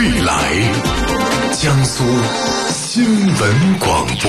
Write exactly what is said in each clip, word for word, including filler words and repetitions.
未来，江苏新闻广播。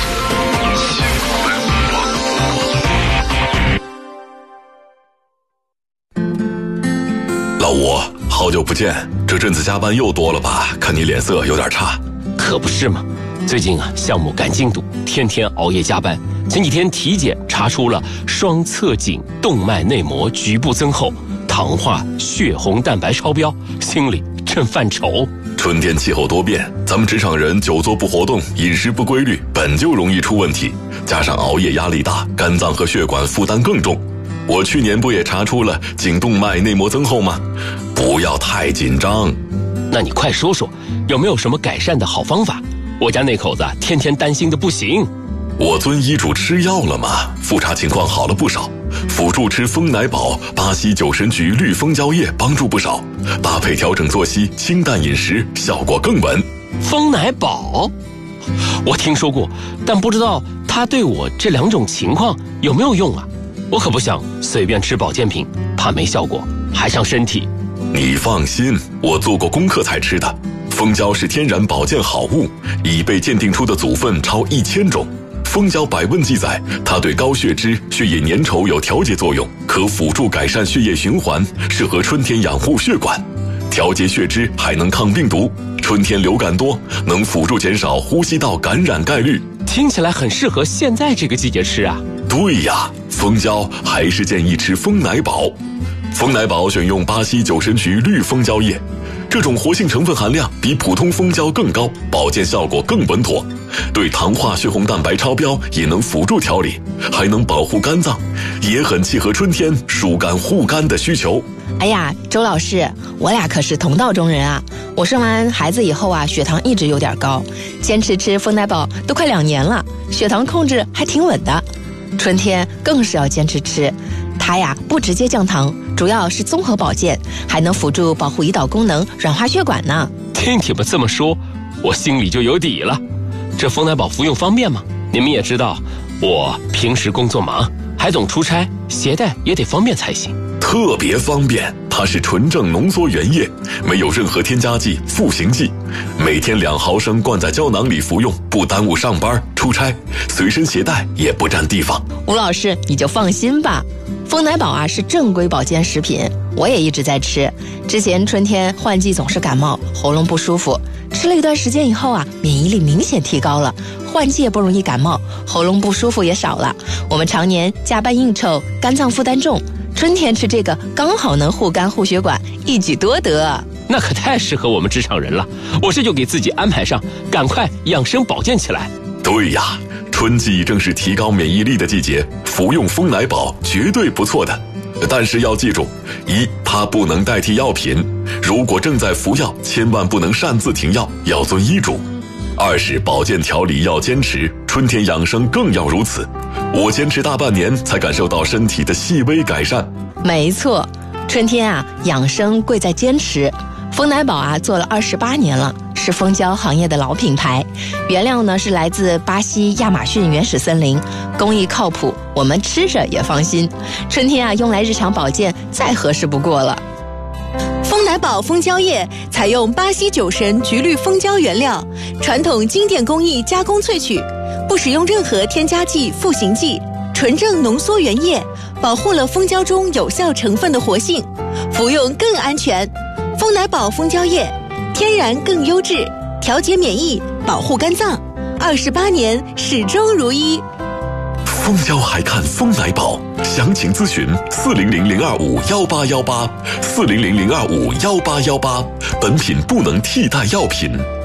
老吴，好久不见，这阵子加班又多了吧？看你脸色有点差。 可不是嘛，最近啊，项目赶进度，天天熬夜加班。前几天体检查出了双侧颈动脉内膜局部增厚，糖化血红蛋白超标，心里正犯愁。 春天气候多变，咱们职场人久坐不活动，饮食不规律，本就容易出问题，加上熬夜压力大，肝脏和血管负担更重。我去年不也查出了颈动脉内膜增厚吗？不要太紧张。 那你快说说，有没有什么改善的好方法？我家那口子天天担心的不行。 我遵医嘱吃药了嘛，复查情况好了不少，辅助吃蜂奶宝、巴西九神菊绿蜂胶液帮助不少，搭配调整作息、清淡饮食，效果更稳。 蜂奶宝，我听说过，但不知道它对我这两种情况有没有用啊？我可不想随便吃保健品，怕没效果还伤身体。 你放心，我做过功课才吃的。蜂胶是天然保健好物，已被鉴定出的组分超一千种。蜂胶百问记载，它对高血脂、血液粘稠有调节作用，可辅助改善血液循环，适合春天养护血管。调节血脂还能抗病毒，春天流感多，能辅助减少呼吸道感染概率。 听起来很适合现在这个季节吃啊。 对呀，蜂胶还是建议吃蜂奶宝。蜂奶宝选用巴西九神菊绿蜂胶液，这种活性成分含量比普通蜂胶更高，保健效果更稳妥，对糖化血红蛋白超标也能辅助调理，还能保护肝脏，也很契合春天疏肝护肝的需求。 哎呀，周老师，我俩可是同道中人啊！我生完孩子以后啊，血糖一直有点高，坚持吃蜂奶宝都快两年了，血糖控制还挺稳的。春天更是要坚持吃，它呀不直接降糖，主要是综合保健，还能辅助保护胰岛功能、软化血管呢。 听你们这么说，我心里就有底了。这蜂奶宝服用方便吗？你们也知道，我平时工作忙，还总出差，携带也得方便才行。 特别方便，它是纯正浓缩原液，没有任何添加剂、赋形剂，每天两毫升灌在胶囊里服用，不耽误上班、出差，随身携带也不占地方。 吴老师你就放心吧，蜂奶宝啊是正规保健食品，我也一直在吃。之前春天换季总是感冒，喉咙不舒服，吃了一段时间以后啊，免疫力明显提高了，换季也不容易感冒，喉咙不舒服也少了。我们常年加班应酬，肝脏负担重，春天吃这个刚好能护肝护血管，一举多得。 那可太适合我们职场人了，我这就给自己安排上，赶快养生保健起来。 对呀，春季正是提高免疫力的季节，服用蜂奶宝绝对不错的。但是要记住，一，它不能代替药品，如果正在服药，千万不能擅自停药，要遵医嘱。二是保健调理要坚持，春天养生更要如此。我坚持大半年才感受到身体的细微改善。 没错，春天啊，养生贵在坚持。蜂奶宝啊，做了二十八年了，是蜂胶行业的老品牌。原料呢是来自巴西亚马逊原始森林，工艺靠谱，我们吃着也放心。春天啊，用来日常保健再合适不过了。 蜂奶宝蜂胶液采用巴西九神菊绿蜂胶原料，传统经典工艺加工萃取，不使用任何添加剂、赋形剂，纯正浓缩原液，保护了蜂胶中有效成分的活性，服用更安全。蜂奶宝蜂胶液，天然更优质，调节免疫，保护肝脏，二十八年始终如一。 蜂胶还看蜂奶宝，详情咨询四零零零二五幺八幺八四零零零二五幺八幺八。本品不能替代药品。